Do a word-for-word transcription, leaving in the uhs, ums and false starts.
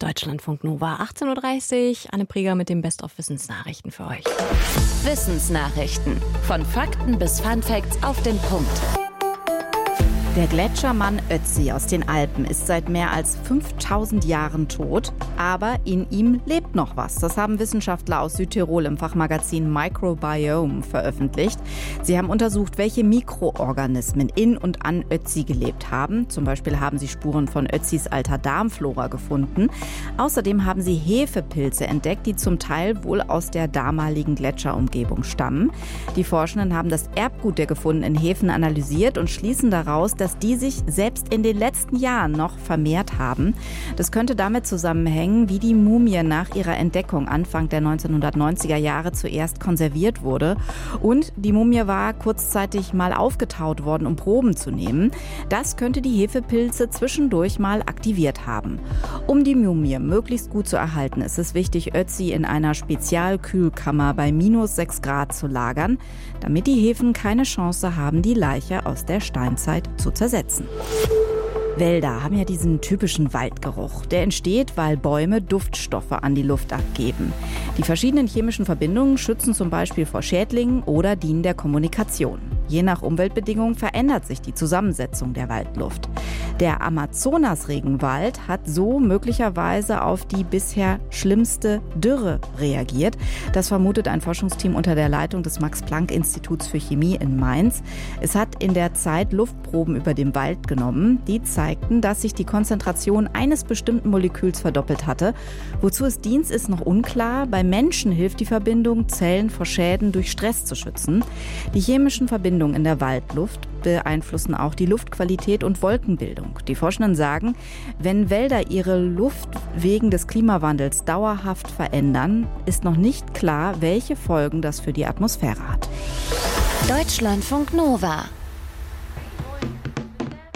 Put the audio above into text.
Deutschlandfunk Nova, achtzehn Uhr dreißig. Anne Preger mit den Best-of-Wissensnachrichten für euch. Wissensnachrichten. Von Fakten bis Funfacts auf den Punkt. Der Gletschermann Ötzi aus den Alpen ist seit mehr als fünftausend Jahren tot, aber in ihm lebt noch was. Das haben Wissenschaftler aus Südtirol im Fachmagazin Microbiome veröffentlicht. Sie haben untersucht, welche Mikroorganismen in und an Ötzi gelebt haben. Zum Beispiel haben sie Spuren von Ötzis alter Darmflora gefunden. Außerdem haben sie Hefepilze entdeckt, die zum Teil wohl aus der damaligen Gletscherumgebung stammen. Die Forschenden haben das Erbgut der gefundenen Hefen analysiert und schließen daraus, dass die sich selbst in den letzten Jahren noch vermehrt haben. Das könnte damit zusammenhängen, wie die Mumie nach ihrer Entdeckung Anfang der neunzehnhundertneunziger Jahre zuerst konserviert wurde. Und die Mumie war kurzzeitig mal aufgetaut worden, um Proben zu nehmen. Das könnte die Hefepilze zwischendurch mal aktiviert haben. Um die Mumie möglichst gut zu erhalten, ist es wichtig, Ötzi in einer Spezialkühlkammer bei minus sechs Grad zu lagern, damit die Hefen keine Chance haben, die Leiche aus der Steinzeit zu zersetzen. Wälder haben ja diesen typischen Waldgeruch. Der entsteht, weil Bäume Duftstoffe an die Luft abgeben. Die verschiedenen chemischen Verbindungen schützen zum Beispiel vor Schädlingen oder dienen der Kommunikation. Je nach Umweltbedingungen verändert sich die Zusammensetzung der Waldluft. Der Amazonas-Regenwald hat so möglicherweise auf die bisher schlimmste Dürre reagiert. Das vermutet ein Forschungsteam unter der Leitung des Max-Planck-Instituts für Chemie in Mainz. Es hat in der Zeit Luftproben über dem Wald genommen. Die zeigten, dass sich die Konzentration eines bestimmten Moleküls verdoppelt hatte. Wozu es dient, ist noch unklar. Bei Menschen hilft die Verbindung, Zellen vor Schäden durch Stress zu schützen. Die chemischen Verbindungen in der Waldluft beeinflussen auch die Luftqualität und Wolkenbildung. Die Forschenden sagen, wenn Wälder ihre Luft wegen des Klimawandels dauerhaft verändern, ist noch nicht klar, welche Folgen das für die Atmosphäre hat. Deutschlandfunk Nova.